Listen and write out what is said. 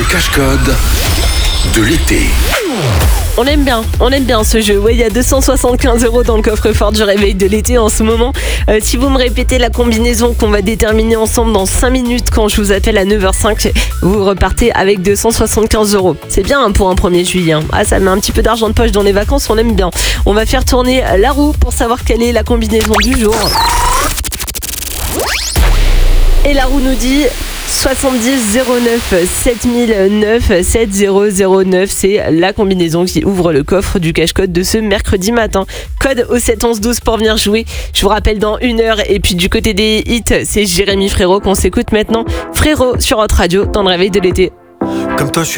cache-code de l'été. On aime bien ce jeu. Ouais, il y a 275 € dans le coffre-fort du réveil de l'été en ce moment. Si vous me répétez la combinaison qu'on va déterminer ensemble dans 5 minutes quand je vous appelle à 9h05, vous repartez avec 275 €. C'est bien pour un 1er juillet. Ah, ça met un petit peu d'argent de poche dans les vacances, on aime bien. On va faire tourner la roue pour savoir quelle est la combinaison du jour. Et la roue nous dit 70 09 7009 7009, c'est la combinaison qui ouvre le coffre du cache-code de ce mercredi matin. Code au 7 11 12 pour venir jouer. Je vous rappelle dans 1 heure. Et puis du côté des hits, c'est Jérémy Frérot qu'on s'écoute maintenant. Frérot sur Hot Radio dans le réveil de l'été. Comme toi, je suis